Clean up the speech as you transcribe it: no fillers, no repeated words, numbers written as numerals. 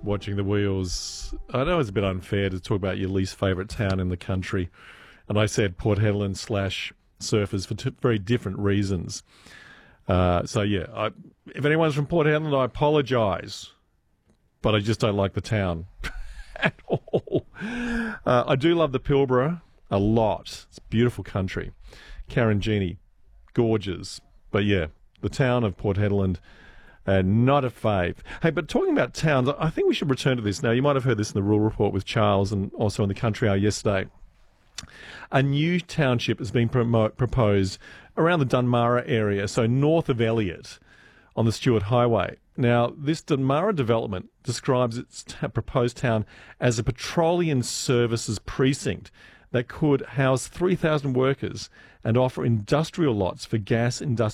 watching the wheels. I know it's a bit unfair to talk about your least favourite town in the country, and I said Port Hedland / Surfers for very different reasons. If anyone's from Port Hedland, I apologise, but I just don't like the town at all. I do love the Pilbara a lot. It's a beautiful country. Karangini, gorgeous. But yeah, the town of Port Hedland, not a fave. Hey, but talking about towns, I think we should return to this. Now, you might have heard this in the Rural Report with Charles and also in the Country Hour yesterday. A new township has been proposed around the Dunmarra area, so north of Elliot on the Stuart Highway. Now, this Dunmarra development describes its proposed town as a petroleum services precinct that could house 3,000 workers and offer industrial lots for gas